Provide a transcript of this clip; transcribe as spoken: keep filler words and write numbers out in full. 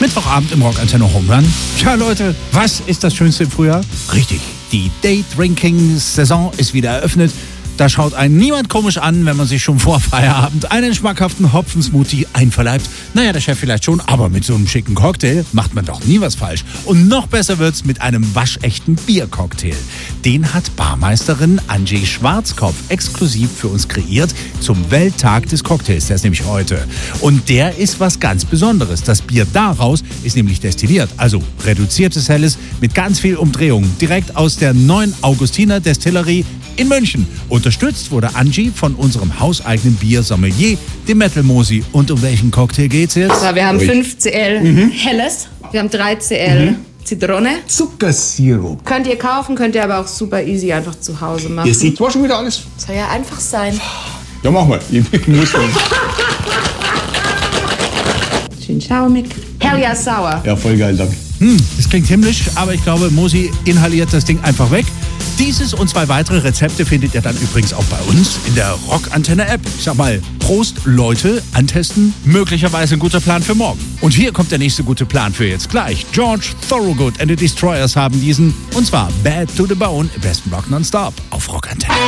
Mittwochabend im Rockantenne Home Run. Tja Leute, was ist das Schönste im Frühjahr? Richtig, die Day-Drinking-Saison ist wieder eröffnet. Da schaut einen niemand komisch an, wenn man sich schon vor Feierabend einen schmackhaften Hopfensmoothie einverleibt. Naja, der Chef vielleicht schon, aber mit so einem schicken Cocktail macht man doch nie was falsch. Und noch besser wird's mit einem waschechten Biercocktail. Den hat Barmeisterin Angie Schwarzkopf exklusiv für uns kreiert zum Welttag des Cocktails. Der ist nämlich heute. Und der ist was ganz Besonderes. Das Bier daraus ist nämlich destilliert, also reduziertes Helles mit ganz viel Umdrehung. Direkt aus der neuen Augustiner Destillerie in München. Unterstützt wurde Angie von unserem hauseigenen Bier-Sommelier, dem Metal Mosi. Und um welchen Cocktail geht's jetzt? So, wir haben fünf Centiliter mhm. Helles, wir haben drei Centiliter mhm. Zitrone. Zuckersirup. Könnt ihr kaufen, könnt ihr aber auch super easy einfach zu Hause machen. Ihr seht zwar schon wieder alles. Soll ja einfach sein. Ja, mach mal. Ich muss schon. Schön schaumig. Hell yeah, sauer. Ja, voll geil, danke. Hm, das klingt himmlisch, aber ich glaube, Mosi inhaliert das Ding einfach weg. Dieses und zwei weitere Rezepte findet ihr dann übrigens auch bei uns in der Rockantenne-App. Ich sag mal, Prost, Leute, antesten, möglicherweise ein guter Plan für morgen. Und hier kommt der nächste gute Plan für jetzt gleich. George Thorogood and the Destroyers haben diesen, und zwar Bad to the Bone, im besten Rock nonstop auf Rockantenne.